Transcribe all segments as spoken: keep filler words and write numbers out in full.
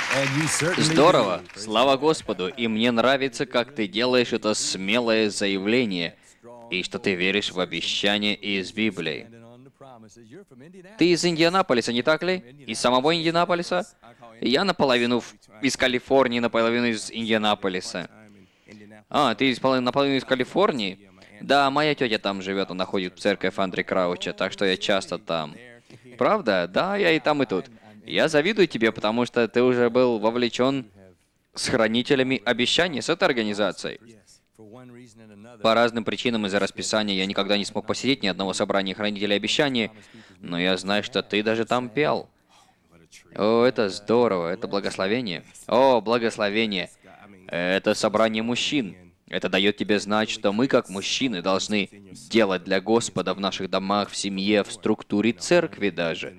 Здорово! Слава Господу! И мне нравится, как ты делаешь это смелое заявление, и что ты веришь в обещания из Библии. Ты из Индианаполиса, не так ли? Из самого Индианаполиса? Я наполовину в- из Калифорнии, наполовину из Индианаполиса. А, ты из, половины- наполовину из Калифорнии? Да, моя тетя там живет, она ходит в церковь Андре Крауча, так что я часто там. Правда? Да, я и там, и тут. Я завидую тебе, потому что ты уже был вовлечен с хранителями обещаний с этой организацией. По разным причинам из-за расписания я никогда не смог посетить ни одного собрания хранителей обещаний, но я знаю, что ты даже там пел. О, это здорово, это благословение. О, благословение. Это собрание мужчин. Это дает тебе знать, что мы, как мужчины, должны делать для Господа в наших домах, в семье, в структуре церкви даже.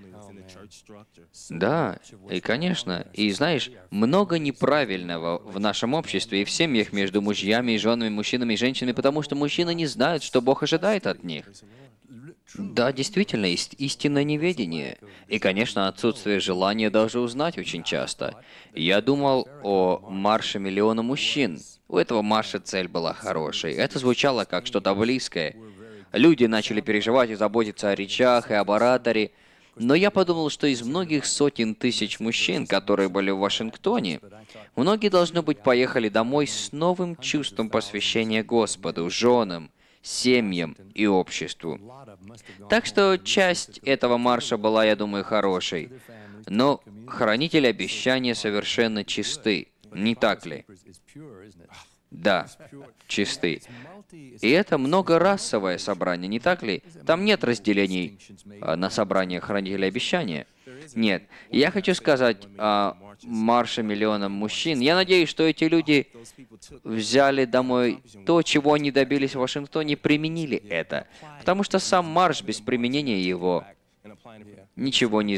Да, и конечно, и знаешь, много неправильного в нашем обществе и в семьях между мужьями и женами, мужчинами и женщинами, потому что мужчины не знают, что Бог ожидает от них. Да, действительно, есть истинное неведение. И, конечно, отсутствие желания даже узнать очень часто. Я думал о марше миллиона мужчин. У этого марша цель была хорошей. Это звучало как что-то близкое. Люди начали переживать и заботиться о речах и об ораторе. Но я подумал, что из многих сотен тысяч мужчин, которые были в Вашингтоне, многие, должно быть, поехали домой с новым чувством посвящения Господу, женам, семьям и обществу. Так что часть этого марша была, я думаю, хорошей. Но хранители обещания совершенно чисты, не так ли? Да, чисты. И это многорасовое собрание, не так ли? Там нет разделений а, на собрание хранителей обещания. Нет. Я хочу сказать о марше миллиона мужчин. Я надеюсь, что эти люди взяли домой то, чего они добились в Вашингтоне, и применили это. Потому что сам марш без применения его ничего не